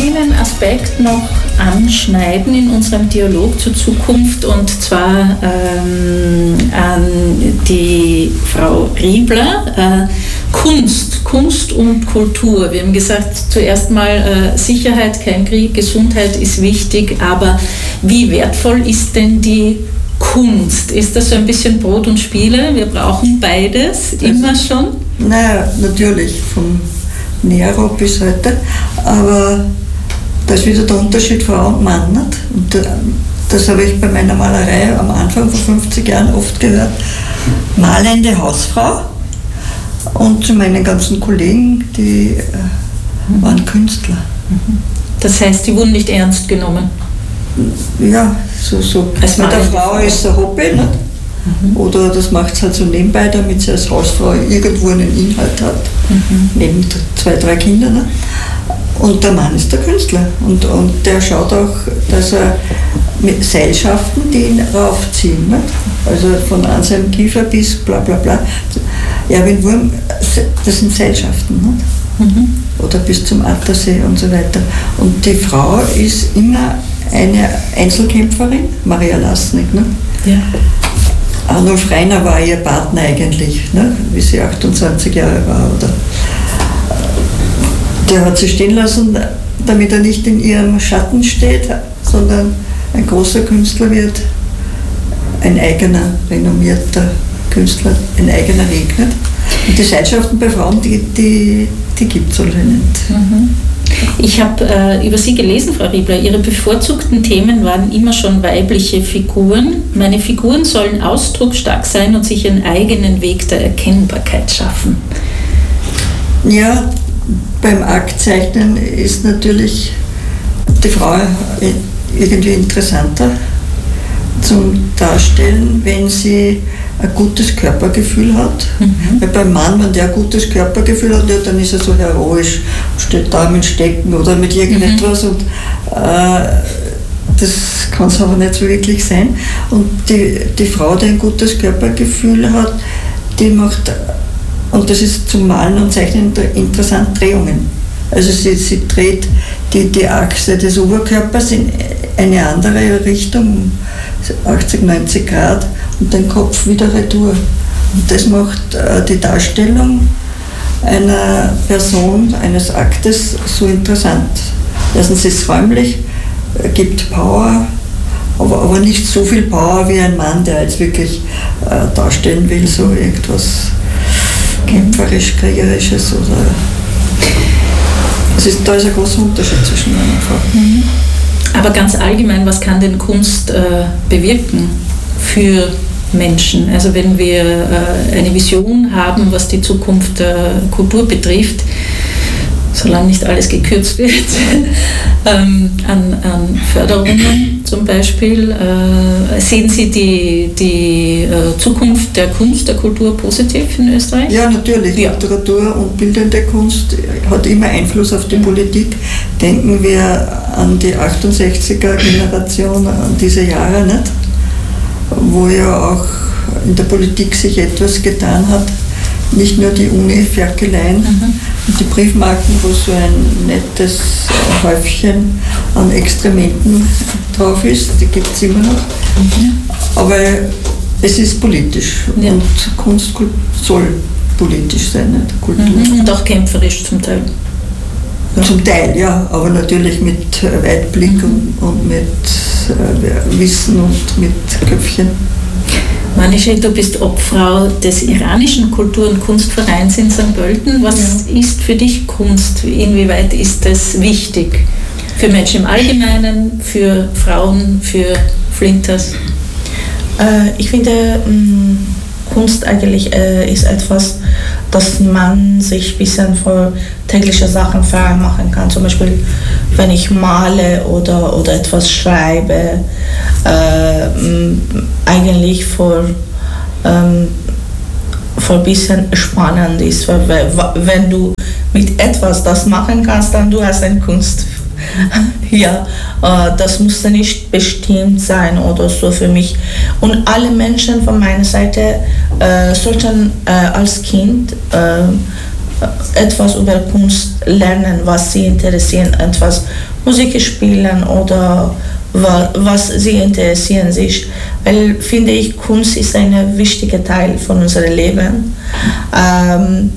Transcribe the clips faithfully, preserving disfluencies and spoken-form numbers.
einen Aspekt noch anschneiden in unserem Dialog zur Zukunft, und zwar ähm, an die Frau Riebler. Äh, Kunst, Kunst und Kultur. Wir haben gesagt, zuerst mal äh, Sicherheit, kein Krieg, Gesundheit ist wichtig, aber wie wertvoll ist denn die Kunst? Ist das so ein bisschen Brot und Spiele? Wir brauchen beides, das immer schon? Naja, natürlich, vom Nero bis heute, aber das ist wieder der Unterschied Frau und Mann. Nicht? Und das habe ich bei meiner Malerei am Anfang vor fünfzig Jahren oft gehört. Malende Hausfrau. Und zu meinen ganzen Kollegen, die äh, waren Künstler. Das heißt, die wurden nicht ernst genommen? Ja, so, so. Als mit der Frau ist ein Hobby, nicht? Mhm. Oder das macht es halt so nebenbei, damit sie als Hausfrau irgendwo einen Inhalt hat, mhm. neben zwei, drei Kindern. Nicht? Und der Mann ist der Künstler. Und, und der schaut auch, dass er mit Seilschaften, die ihn raufziehen. Nicht? Also von Anselm Kiefer bis bla bla bla. Erwin Wurm, das sind Seilschaften, mhm. oder bis zum Attersee und so weiter. Und die Frau ist immer eine Einzelkämpferin, Maria Lasnik. Ne? Ja. Arnulf Reiner war ihr Partner eigentlich, ne? Wie sie achtundzwanzig Jahre war. Oder der hat sie stehen lassen, damit er nicht in ihrem Schatten steht, sondern ein großer Künstler wird, ein eigener, renommierter Künstler, ein eigener Weg. Nicht? Und die Seilschaften bei Frauen, die, die, die gibt es alle nicht. Mhm. Ich habe äh, über Sie gelesen, Frau Riebler, Ihre bevorzugten Themen waren immer schon weibliche Figuren. Meine Figuren sollen ausdrucksstark sein und sich einen eigenen Weg der Erkennbarkeit schaffen. Ja, beim Aktzeichnen ist natürlich die Frau irgendwie interessanter zum Darstellen, wenn sie ein gutes Körpergefühl hat. Mhm. Weil beim Mann, wenn der ein gutes Körpergefühl hat, ja, dann ist er so heroisch, steht da mit Stecken oder mit irgendetwas. Mhm. Und äh, das kann es aber nicht so wirklich sein. Und die, die Frau, die ein gutes Körpergefühl hat, die macht, und das ist zum Malen und Zeichnen interessant, Drehungen. Also sie, sie dreht die, die Achse des Oberkörpers in eine andere Richtung, achtzig, neunzig Grad, und den Kopf wieder retour. Und das macht äh, die Darstellung einer Person, eines Aktes so interessant. Erstens ist es räumlich, äh, gibt Power, aber, aber nicht so viel Power wie ein Mann, der jetzt wirklich äh, darstellen will, so irgendwas kämpferisch, kriegerisches. Oder es ist, da ist ein großer Unterschied zwischen Mann und Frau. Mhm. Aber ganz allgemein, was kann denn Kunst äh, bewirken für Menschen? Also wenn wir äh, eine Vision haben, was die Zukunft der Kultur betrifft, solange nicht alles gekürzt wird, ähm, an, an Förderungen zum Beispiel, äh, sehen Sie die, die äh, Zukunft der Kunst, der Kultur positiv in Österreich? Ja, natürlich. Ja. Literatur und bildende Kunst hat immer Einfluss auf die Politik. Denken wir an die achtundsechziger-Generation, an diese Jahre, nicht? Wo ja auch in der Politik sich etwas getan hat. Nicht nur die Uni-Ferkeleien mhm. und die Briefmarken, wo so ein nettes Häufchen an Extrementen drauf ist, die gibt es immer noch. Mhm. Aber es ist politisch, ja. Und Kunst soll politisch sein, nicht? Kultur. Mhm. Und auch kämpferisch zum Teil. Ja. Zum Teil, ja, aber natürlich mit Weitblick mhm. und, und mit äh, Wissen und mit Köpfchen. Manische, du bist Obfrau des iranischen Kultur- und Kunstvereins in Sankt Pölten. Was ja. ist für dich Kunst? Inwieweit ist das wichtig? Für Menschen im Allgemeinen, für Frauen, für Flinters? Äh, ich finde, mh, Kunst eigentlich äh, ist etwas, dass man sich ein bisschen für tägliche Sachen frei machen kann. Zum Beispiel, wenn ich male oder, oder etwas schreibe, äh, eigentlich für, ähm, für ein bisschen spannend ist. Wenn du mit etwas das machen kannst, dann du hast eine Kunst. Ja, äh, das musste nicht bestimmt sein oder so für mich. Und alle Menschen von meiner Seite äh, sollten äh, als Kind äh, etwas über Kunst lernen, was sie interessiert, etwas Musik spielen oder was sie interessieren sich, weil finde ich, Kunst ist ein wichtiger Teil von unserem Leben. Ähm,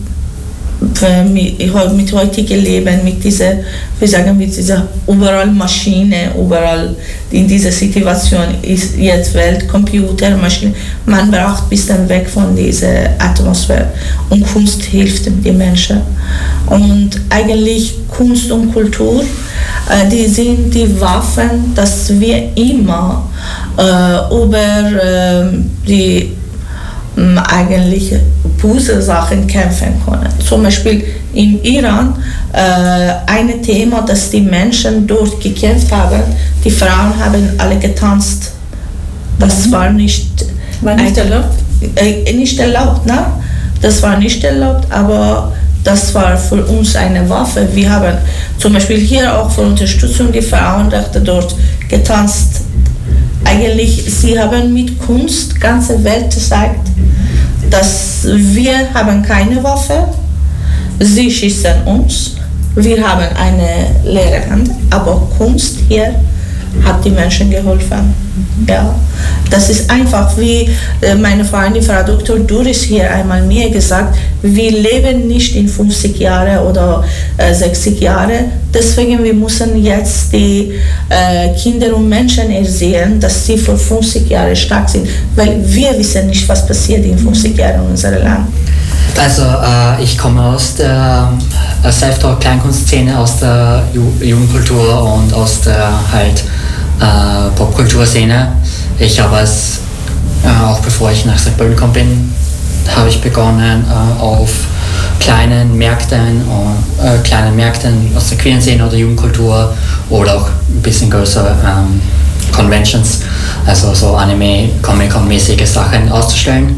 mit heutigem Leben, mit dieser, wie sagen, mit dieser überall Maschine, überall in dieser Situation ist jetzt Welt, Computer, Maschine, man braucht ein bisschen weg von dieser Atmosphäre und Kunst hilft den Menschen. Und eigentlich Kunst und Kultur, äh, die sind die Waffen, dass wir immer äh, über äh, die eigentlich böse Sachen kämpfen können. Zum Beispiel im Iran äh, ein Thema, dass die Menschen dort gekämpft haben, die Frauen haben alle getanzt. Das mhm. war nicht, war nicht ein, erlaubt? Äh, nicht erlaubt, ne? Das war nicht erlaubt, aber das war für uns eine Waffe. Wir haben zum Beispiel hier auch für Unterstützung die Frauenrechte dort getanzt. Eigentlich, sie haben mit Kunst die ganze Welt gezeigt, dass wir haben keine Waffe, sie schießen uns, wir haben eine leere Hand, aber Kunst hier hat die Menschen geholfen. Ja, das ist einfach, wie meine Freundin, Frau Doktor Doris hier einmal mir gesagt, wir leben nicht in fünfzig Jahren oder äh, sechzig Jahren, deswegen wir müssen jetzt die äh, Kinder und Menschen erzählen, dass sie vor fünfzig Jahren stark sind, weil wir wissen nicht, was passiert in fünfzig Jahren in unserem Land. Also äh, ich komme aus der äh, Self-Talk-Kleinkunstszene, aus der Ju- Jugendkultur und aus der halt äh, Popkulturszene. Ich habe es, äh, auch bevor ich nach Sankt Pölten gekommen bin, habe ich begonnen äh, auf kleinen Märkten, äh, kleinen Märkten aus der queeren Szene oder Jugendkultur oder auch ein bisschen größere ähm, Conventions, also so Anime, Comic-Con-mäßige Sachen auszustellen.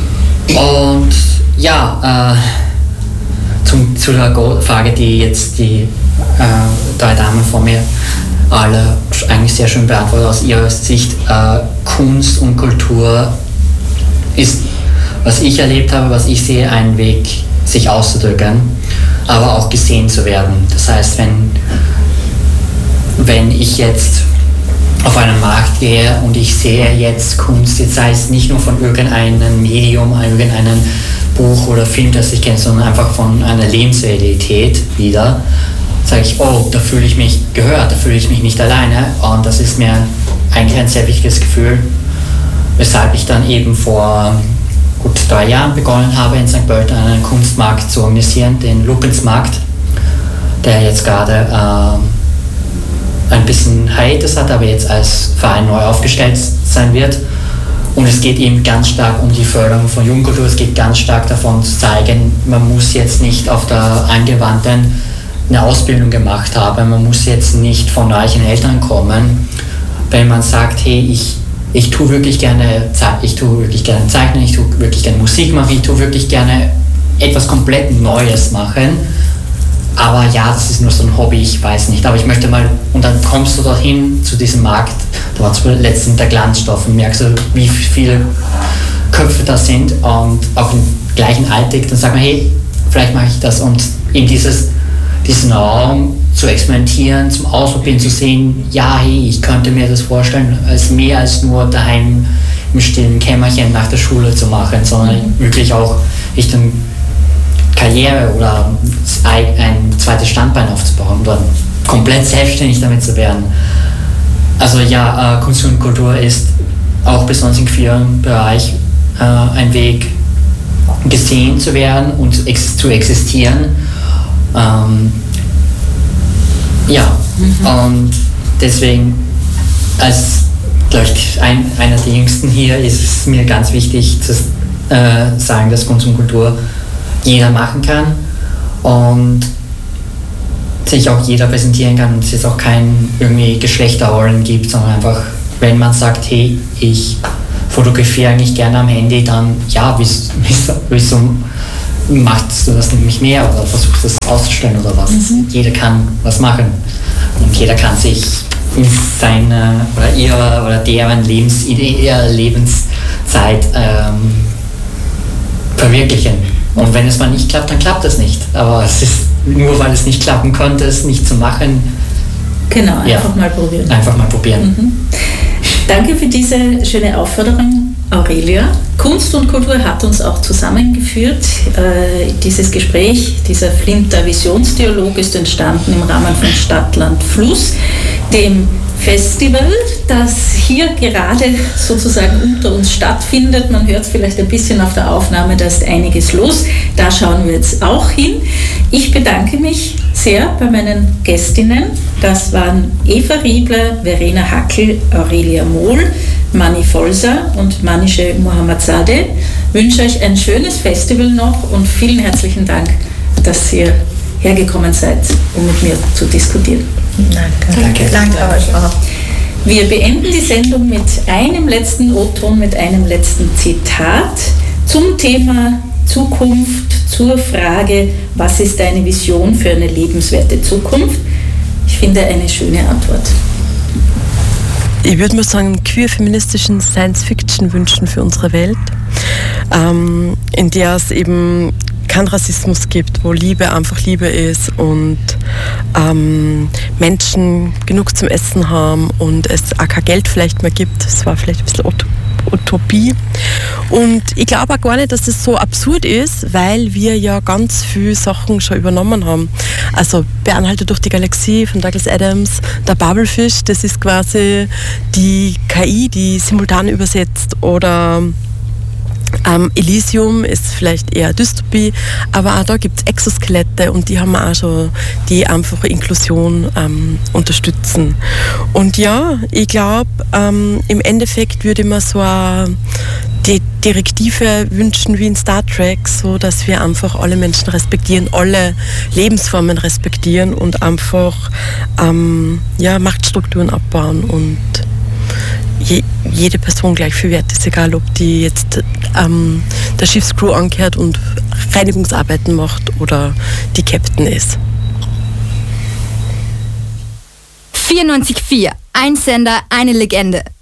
Und ja, äh, zum, zu der Frage, die jetzt die äh, drei Damen vor mir alle eigentlich sehr schön beantwortet aus ihrer Sicht. Äh, Kunst und Kultur ist, was ich erlebt habe, was ich sehe, ein Weg, sich auszudrücken, aber auch gesehen zu werden. Das heißt, wenn, wenn ich jetzt auf einen Markt gehe und ich sehe jetzt Kunst, jetzt sei es nicht nur von irgendeinem Medium, irgendeinem Buch oder Film, das ich kenne, sondern einfach von einer Lebensrealität wieder, sage ich, oh, da fühle ich mich gehört, da fühle ich mich nicht alleine, und das ist mir eigentlich ein sehr wichtiges Gefühl, weshalb ich dann eben vor gut drei Jahren begonnen habe, in Sankt Pölten einen Kunstmarkt zu organisieren, den Lupensmarkt, der jetzt gerade äh, ein bisschen Hiatus hat, aber jetzt als Verein neu aufgestellt sein wird. Und es geht eben ganz stark um die Förderung von Jugendkultur, es geht ganz stark davon zu zeigen, man muss jetzt nicht auf der angewandten eine Ausbildung gemacht haben, man muss jetzt nicht von reichen Eltern kommen, wenn man sagt, hey, ich, ich tue wirklich gerne, ich tue wirklich gerne zeichnen, ich tue wirklich gerne Musik machen, ich tue wirklich gerne etwas komplett Neues machen, aber ja, das ist nur so ein Hobby, ich weiß nicht, aber ich möchte mal, und dann kommst du dorthin zu diesem Markt, da war zum letzten der Glanzstoff und merkst du, wie viele Köpfe da sind und auch im gleichen Alltag, dann sagt man, hey, vielleicht mache ich das, und eben dieses diesen Raum zu experimentieren, zum Ausprobieren, zu sehen, ja, hey, ich könnte mir das vorstellen, als mehr als nur daheim im stillen Kämmerchen nach der Schule zu machen, sondern mhm. wirklich auch Richtung Karriere oder ein zweites Standbein aufzubauen oder komplett selbstständig damit zu werden. Also ja, äh, Kunst und Kultur ist auch besonders im queeren Bereich äh, ein Weg, gesehen zu werden und ex- zu existieren. Ähm, ja, mhm. und deswegen, als, glaube ich, ein, einer der Jüngsten hier, ist es mir ganz wichtig zu äh, sagen, dass Kunst und Kultur jeder machen kann und sich auch jeder präsentieren kann und es jetzt auch kein irgendwie Geschlechterrollen gibt, sondern einfach, wenn man sagt, hey, ich fotografiere eigentlich gerne am Handy, dann ja, wieso, wieso machst du das nicht mehr oder versuchst das auszustellen oder was. Mhm. Jeder kann was machen und jeder kann sich in seiner oder ihrer oder deren Lebens, in ihrer Lebenszeit ähm, verwirklichen. Und wenn es mal nicht klappt, dann klappt es nicht. Aber es ist nur, weil es nicht klappen konnte, es nicht zu machen, Genau, einfach ja, mal probieren. Einfach mal probieren. Mhm. Danke für diese schöne Aufforderung, Aurelia. Kunst und Kultur hat uns auch zusammengeführt. Äh, dieses Gespräch, dieser Flinter Visionsdialog ist entstanden im Rahmen von Stadt, Land, Fluss, dem Festival, das hier gerade sozusagen unter uns stattfindet. Man hört es vielleicht ein bisschen auf der Aufnahme, da ist einiges los. Da schauen wir jetzt auch hin. Ich bedanke mich sehr bei meinen Gästinnen. Das waren Eva Riebler, Verena Hackel, Aurelia Mohl, Mani Folser und Manische Mohammadzadeh. Ich wünsche euch ein schönes Festival noch und vielen herzlichen Dank, dass ihr hergekommen seid, um mit mir zu diskutieren. Danke. Danke. Danke euch auch. Wir beenden die Sendung mit einem letzten O-Ton, mit einem letzten Zitat zum Thema Zukunft, zur Frage, was ist deine Vision für eine lebenswerte Zukunft? Ich finde eine schöne Antwort. Ich würde mir sagen, queer-feministischen Science-Fiction wünschen für unsere Welt, ähm, in der es eben keinen Rassismus gibt, wo Liebe einfach Liebe ist und ähm, Menschen genug zum Essen haben und es auch kein Geld vielleicht mehr gibt. Das war vielleicht ein bisschen Ut- Utopie. Und ich glaube auch gar nicht, dass es so absurd ist, weil wir ja ganz viele Sachen schon übernommen haben. Also Bärenhalter durch die Galaxie von Douglas Adams, der Bubblefish, das ist quasi die K I, die simultan übersetzt, oder Ähm, Elysium ist vielleicht eher Dystopie, aber auch da gibt es Exoskelette und die haben wir auch schon, die einfache Inklusion ähm, unterstützen. Und ja, ich glaube, ähm, im Endeffekt würde ich mir so eine die Direktive wünschen wie in Star Trek, so dass wir einfach alle Menschen respektieren, alle Lebensformen respektieren und einfach ähm, ja, Machtstrukturen abbauen und Je, jede Person gleich viel wert ist, egal ob die jetzt ähm, der Schiffscrew ankehrt und Reinigungsarbeiten macht oder die Captain ist. vierundneunzig Komma vier, ein Sender, eine Legende.